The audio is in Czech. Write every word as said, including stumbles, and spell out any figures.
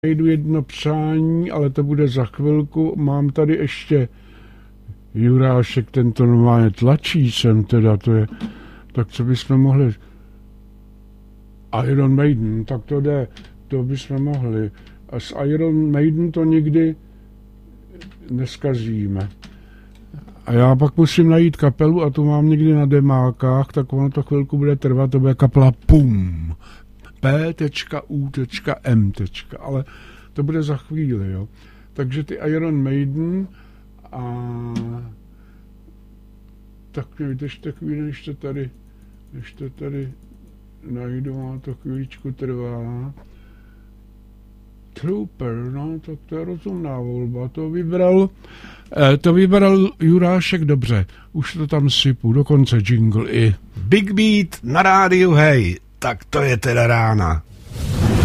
Najdu jedno přání, ale to bude za chvilku. Mám tady ještě Jurášek, ten to normálně tlačí sem teda, to je, tak co bychom mohli, Iron Maiden, tak to jde, to bychom mohli. A s Iron Maiden to nikdy neskazíme. A já pak musím najít kapelu a tu mám někdy na demákách, tak ono to chvilku bude trvat, to bude kapela Pum. P U M. Ale to bude za chvíli, jo. Takže ty Iron Maiden a tak mě vydržte chvíli, než to tady, než to tady najdu, a to chvíličku trvá. Trooper, no, tak to je rozumná volba, to vybral, eh, to vybral Jurášek dobře, už to tam sypu, dokonce jingle i. Big Beat na rádiu, hej, tak to je teda rána.